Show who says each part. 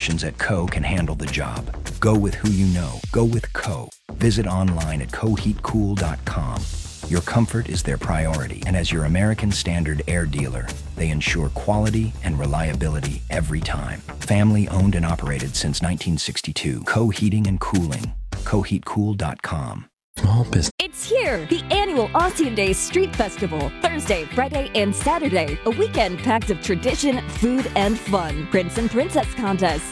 Speaker 1: technicians at Co. can handle the job. Go with who you know. Go with Co. Visit online at coheatcool.com. Your comfort is their priority, and as your American Standard Air dealer, they ensure quality and reliability every time. Family owned and operated since 1962. Co Heating and Cooling. coheatcool.com.
Speaker 2: Small business.
Speaker 3: It's here, the annual Ossian Days Street Festival. Thursday, Friday, and Saturday. A weekend packed of tradition, food, and fun. Prince and Princess Contest,